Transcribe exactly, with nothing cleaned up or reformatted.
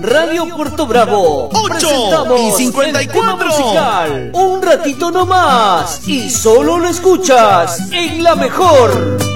Radio Puerto Bravo. ocho y cincuenta y cuatro. El tema musical. Un ratito nomás. Y solo lo escuchas en La Mejor.